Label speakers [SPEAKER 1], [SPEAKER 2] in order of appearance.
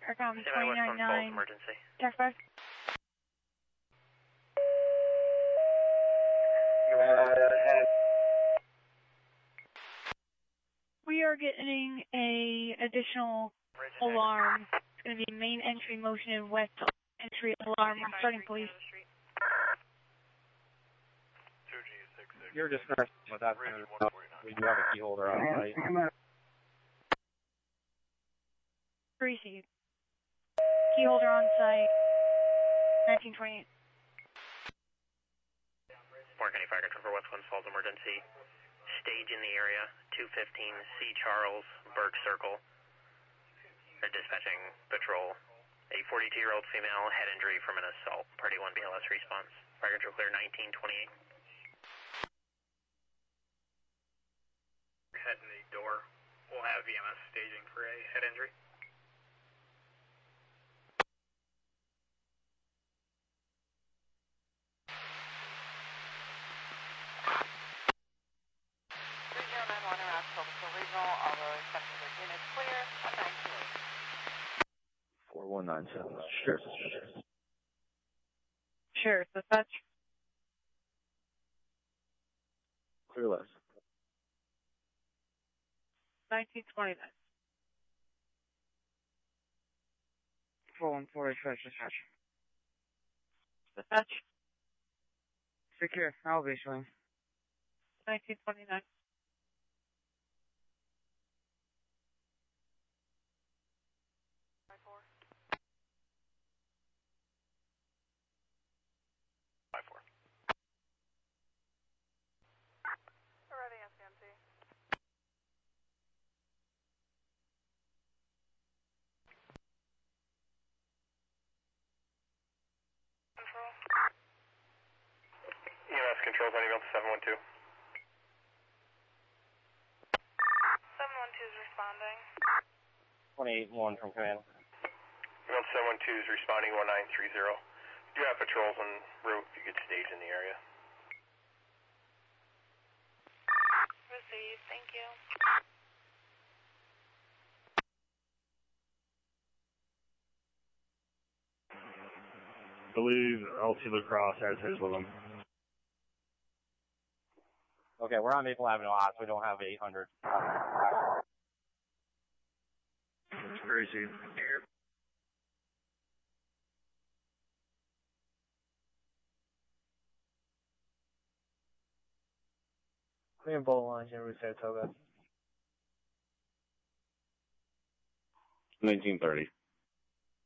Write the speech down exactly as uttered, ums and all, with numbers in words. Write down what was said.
[SPEAKER 1] Aircom twenty-nine nine.
[SPEAKER 2] Emergency.
[SPEAKER 1] Tax five. We are getting a additional alarm. It's going to be main entry motion and west entry alarm. I'm starting police.
[SPEAKER 3] You're just going to with that. We do have a key holder on site.
[SPEAKER 1] Received. Key holder on site. nineteen twenty-eight.
[SPEAKER 2] Mark any fire control for West Winds Falls emergency. Stage in the area, two fifteen C. Charles, Burke Circle. They're dispatching patrol. A forty-two-year-old female head injury from an assault. Party one B L S response. Fire control clear nineteen twenty-eight.
[SPEAKER 4] Head in the door. We'll have E M S staging for a head injury.
[SPEAKER 3] four one nine seven. Sure.
[SPEAKER 1] Sure, dispatch.
[SPEAKER 3] Clear less.
[SPEAKER 1] nineteen twenty-nine.
[SPEAKER 5] four one four dispatch, dispatch.
[SPEAKER 1] Dispatch.
[SPEAKER 5] Secure, I'll be showing.
[SPEAKER 1] nineteen twenty-nine.
[SPEAKER 4] five four.
[SPEAKER 6] Arriving at C M C. Control.
[SPEAKER 4] E M S controls on email to seven one two.
[SPEAKER 6] seven one two is responding.
[SPEAKER 3] twenty-eight one from command.
[SPEAKER 4] Email to seven one two is responding one nine three zero. Do have patrols en route if you could stage in the area.
[SPEAKER 6] Received, thank you.
[SPEAKER 7] I believe L T Lacrosse has his with him.
[SPEAKER 3] Okay, we're on Maple Avenue Ops. We don't have eight hundred.
[SPEAKER 7] That's crazy.
[SPEAKER 5] Clear bowl lines in Route Saratoga.
[SPEAKER 7] nineteen thirty.